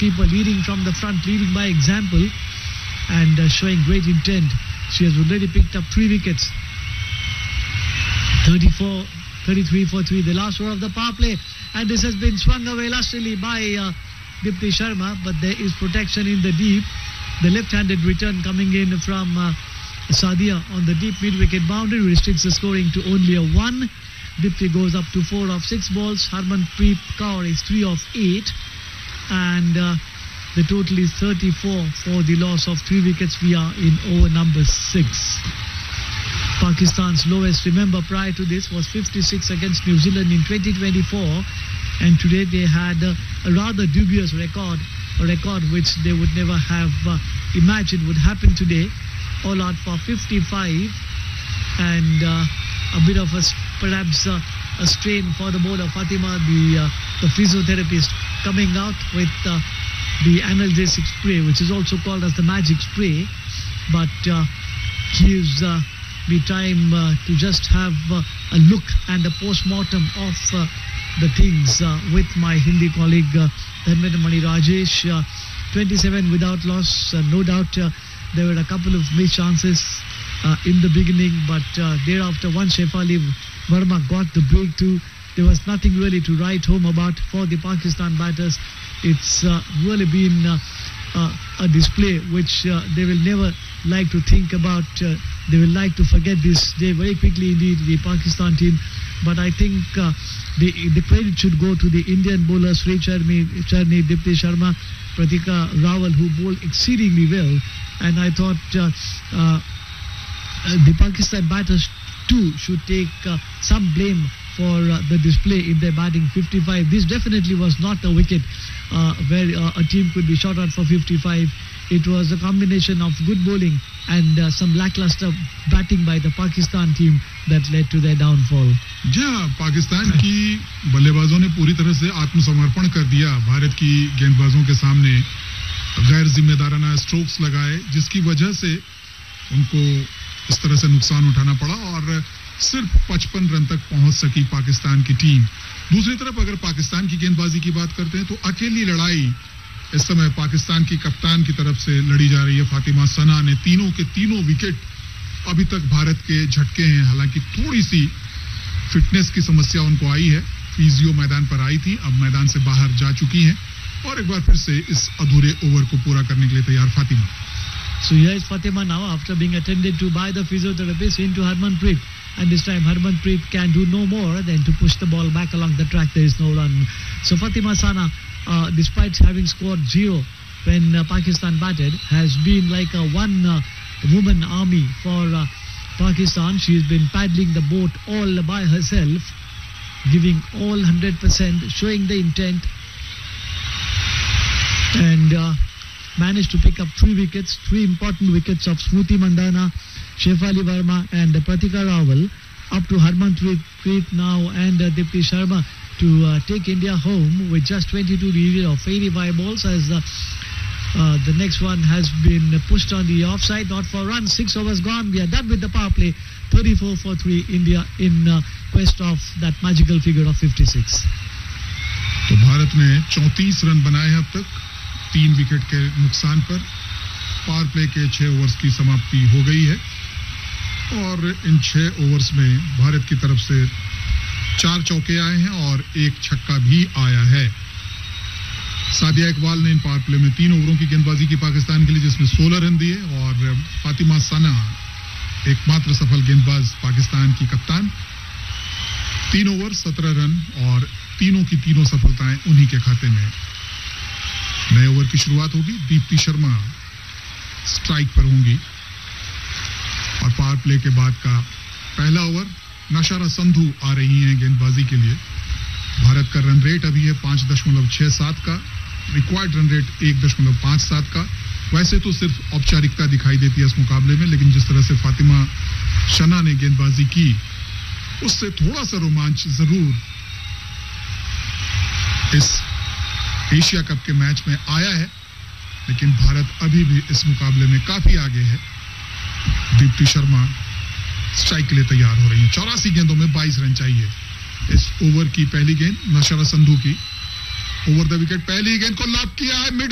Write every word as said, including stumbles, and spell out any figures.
keeper leading from the front, leading by example and uh, showing great intent. She has already picked up three wickets. thirty-four, thirty-three for three, the last over of the power play, and this has been swung away lustily by uh, Dipti Sharma, but there is protection in the deep. The left-handed return coming in from uh, Sadia on the deep mid-wicket boundary restricts the scoring to only a one. Dipti goes up to four of six balls. Harmanpreet Kaur is three of eight, and uh, the total is thirty-four for the loss of three wickets. We are in over number six. Pakistan's lowest, remember, prior to this was fifty-six against New Zealand in twenty twenty-four, and today they had a, a rather dubious record, a record which they would never have uh, imagined would happen today. All out for fifty-five, and uh, a bit of a perhaps uh, a strain for the bowler Fatima, the uh, the physiotherapist, coming out with uh, the analgesic spray, which is also called as the magic spray, but uh, gives uh, the time uh, to just have uh, a look and a post-mortem of uh, the things uh, with my Hindi colleague uh, Dharmendra Mani Rajesh. Uh, twenty-seven without loss, uh, no doubt uh, there were a couple of missed chances uh, in the beginning, but uh, thereafter once Shefali Verma got the breakthrough, there was nothing really to write home about for the Pakistan batters. It's uh, really been uh, uh, a display which uh, they will never like to think about. Uh, they will like to forget this day very quickly indeed, the Pakistan team. But I think uh, the the credit should go to the Indian bowlers, Sri Charni, Charni, Dipti Sharma, Pratika Rawal, who bowled exceedingly well. And I thought uh, uh, the Pakistan batters too should take uh, some blame for uh, the display in their batting. fifty-five. This definitely was not a wicket uh, where uh, a team could be shot out for fifty-five. It was a combination of good bowling and uh, some lackluster batting by the Pakistan team that led to their downfall. Yeah, Pakistan की बल्लेबाजों ने पूरी तरह से आत्मसमर्पण कर दिया भारत की गेंदबाजों के सामने, गैर जिम्मेदाराना स्ट्रोक्स लगाए, जिसकी वजह से उनको इस तरह से नुकसान उठाना पड़ा और सिर्फ पचपन रन तक पहुंच सकी पाकिस्तान की टीम. दूसरी तरफ अगर पाकिस्तान की गेंदबाजी की बात करते हैं तो अकेली लड़ाई इस समय पाकिस्तान की कप्तान की तरफ से लड़ी जा रही है. फातिमा सना ने तीनों के तीनों विकेट अभी तक भारत के झटके हैं. हालांकि थोड़ी सी फिटनेस की समस्या उनको आई है, फिजियो मैदान पर आई थी, अब मैदान से बाहर जा चुकी हैं और एक बार फिर से इस अधूरे ओवर को पूरा करने के लिए तैयार Fatima. So here is Fatima now after being attended to by the physiotherapist into Harmanpreet, and this time Harmanpreet can do no more than to push the ball back along the track. There is no run. So Fatima Sana, uh, despite having scored zero when uh, Pakistan batted, has been like a one uh, woman army for uh, Pakistan. She has been paddling the boat all by herself, giving all one hundred percent, showing the intent, and uh, managed to pick up three wickets, three important wickets of Smriti Mandhana, Shefali Verma and Pratika Rawal, up to Harmanpreet now and uh, Dipti Sharma to uh, take India home with just twenty-two needed of eighty-five balls, as uh, uh, the next one has been pushed on the offside, not for runs. Six overs gone. We are done with the power play. thirty-four for three, India in uh, quest of that magical figure of fifty-six. तो भारत ने चौंतीस run बनाए हैं अब तक, तीन wicket के नुकसान पर. पावर प्ले के छह ओवर्स की समाप्ति हो गई है और इन छह ओवर्स में भारत की तरफ से चार चौके आए हैं और एक छक्का भी आया है. सादिया इकबाल ने इन पावर प्ले में तीन ओवरों की गेंदबाजी की पाकिस्तान के लिए, जिसमें सोलह रन दिए, और फातिमा सना एकमात्र सफल गेंदबाज पाकिस्तान की कप्तान, तीन ओवर सत्रह रन और तीनों की तीनों सफलताएं उन्हीं के खाते में. नए ओवर की शुरुआत होगी. दीप्ति शर्मा स्ट्राइक पर होंगी और पावर प्ले के बाद का पहला ओवर. नशारा संधू आ रही हैं गेंदबाजी के लिए. भारत का रन रेट अभी है पांच दशमलव छह सात का, रिक्वायर्ड रन रेट एक दशमलव पांच सात का. वैसे तो सिर्फ औपचारिकता दिखाई देती है इस मुकाबले में, लेकिन जिस तरह से फातिमा शना ने गेंदबाजी की उससे थोड़ा सा रोमांच जरूर इस एशिया कप के मैच में आया है. लेकिन भारत अभी भी इस मुकाबले में काफी आगे है. दीप्ति शर्मा स्ट्राइक के लिए तैयार हो रही हैं. चौरासी गेंदों में बाईस रन चाहिए. इस ओवर की पहली गेंद नशारा संधू की ओवर द विकेट, पहली गेंद को लॉक किया है. मिड